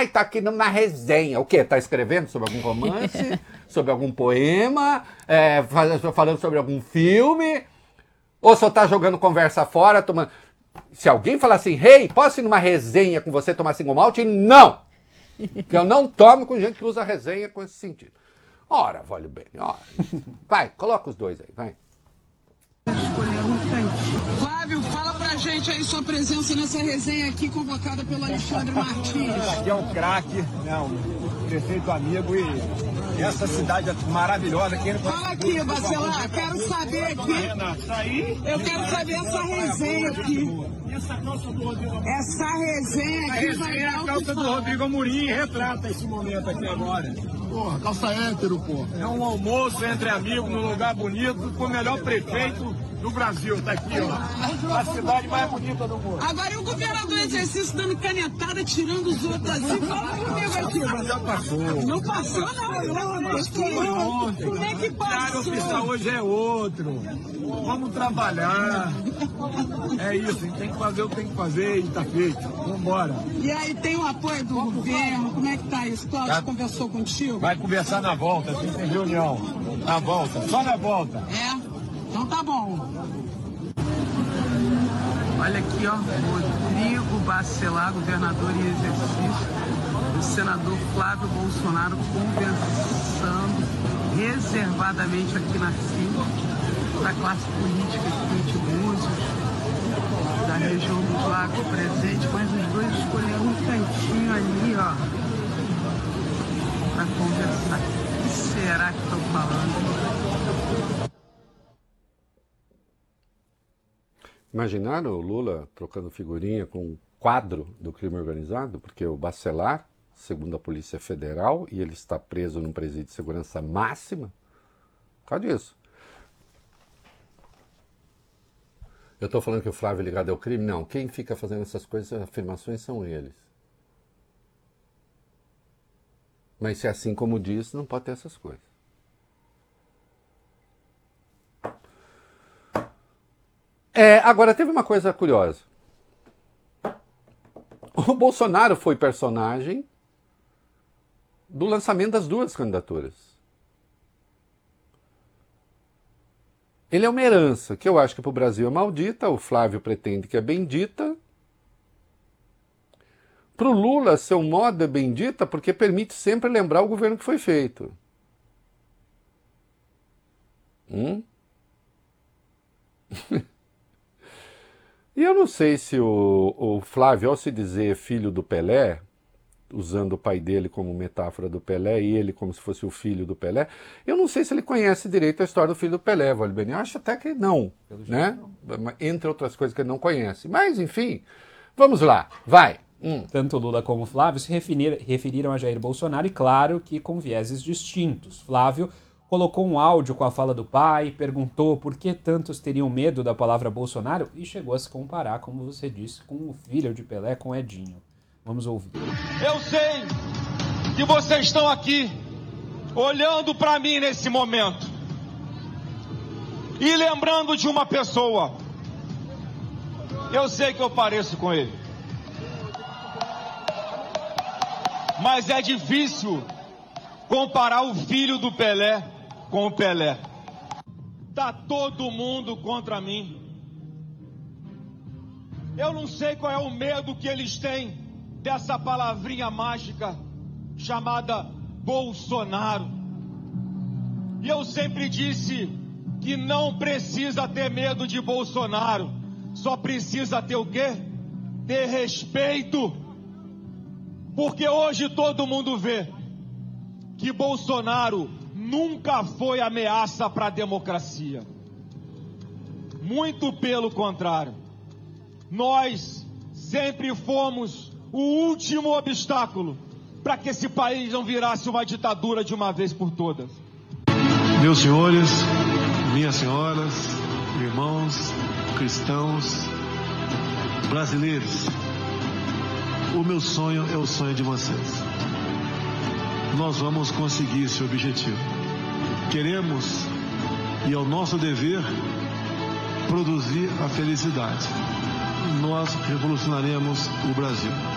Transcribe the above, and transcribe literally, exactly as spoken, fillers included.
ai, tá aqui numa resenha. O quê? Tá escrevendo sobre algum romance? Sobre algum poema? É, falando sobre algum filme? Ou só tá jogando conversa fora, tomando... Se alguém falar assim, hey, posso ir numa resenha com você tomar single malt? Não! Porque eu não tomo com gente que usa resenha com esse sentido. Ora, vale bem, ora. Vai, coloca os dois aí, vai. Flávio, fala pra gente aí sua presença nessa resenha aqui convocada pelo Alexandre Martins. Aqui é um craque, né, um prefeito amigo e essa cidade é maravilhosa. Aqui Fala aqui, Bacelar, quero saber aqui, eu quero saber essa resenha aqui. Essa calça do Rodrigo Essa resenha aqui vai é a calça do Rodrigo Amorim retrata esse momento aqui agora. Porra, calça hétero, porra. É um almoço entre amigos num lugar bonito com o melhor prefeito do Brasil. Tá aqui, ó. A cidade mais bonita do mundo. Agora e o governador exercício dando canetada, tirando os outros assim? Fala comigo aqui, mano. Já passou. Não passou, não. não. Como é que O horário passou? oficial hoje é outro. Vamos trabalhar. É isso, a gente tem que fazer o que tem que fazer e tá feito. Vamos embora. E aí tem o apoio do governo, como é que tá isso? Cláudio Tá. conversou contigo? Vai conversar na volta, tem que ter reunião. Na volta, só na volta. É? Então tá bom. Olha aqui, ó, Rodrigo Bacelar, governador em exercício, o senador Flávio Bolsonaro conversando reservadamente aqui na fila da classe política aqui de Búzios, da região dos Lagos presente, mas os dois escolheram um cantinho ali, ó, para conversar. O que será que estão falando? Imaginaram o Lula trocando figurinha com um quadro do crime organizado? Porque o Bacelar, segundo a Polícia Federal, e ele está preso num presídio de segurança máxima, por causa disso. Eu estou falando que o Flávio é ligado ao crime? Não, quem fica fazendo essas coisas, essas afirmações são eles. Mas se é assim como diz, não pode ter essas coisas. É, agora, teve uma coisa curiosa. O Bolsonaro foi personagem do lançamento das duas candidaturas. Ele é uma herança, que eu acho que para o Brasil é maldita, o Flávio pretende que é bendita. Para o Lula, seu modo é bendita porque permite sempre lembrar o governo que foi feito. Hum? E eu não sei se o, o Flávio, ao se dizer filho do Pelé, usando o pai dele como metáfora do Pelé e ele como se fosse o filho do Pelé, eu não sei se ele conhece direito a história do filho do Pelé, Valibeni. Eu acho até que não, né? Entre outras coisas que ele não conhece. Mas, enfim, vamos lá, vai. Hum. Tanto Lula como Flávio se referir, referiram a Jair Bolsonaro e, claro, que com vieses distintos. Flávio colocou um áudio com a fala do pai, perguntou por que tantos teriam medo da palavra Bolsonaro e chegou a se comparar, como você disse, com o filho de Pelé, com Edinho. Vamos ouvir. Eu sei que vocês estão aqui olhando para mim nesse momento e lembrando de uma pessoa. Eu sei que eu pareço com ele, mas é difícil comparar o filho do Pelé com o Pelé. Tá todo mundo contra mim. Eu não sei qual é o medo que eles têm dessa palavrinha mágica chamada Bolsonaro. E eu sempre disse que não precisa ter medo de Bolsonaro, só precisa ter o quê? Ter respeito. Porque hoje todo mundo vê que Bolsonaro nunca foi ameaça para a democracia. Muito pelo contrário. Nós sempre fomos o último obstáculo para que esse país não virasse uma ditadura de uma vez por todas. Meus senhores, minhas senhoras, irmãos, cristãos, brasileiros, o meu sonho é o sonho de vocês. Nós vamos conseguir esse objetivo. Queremos, e é o nosso dever, produzir a felicidade. Nós revolucionaremos o Brasil.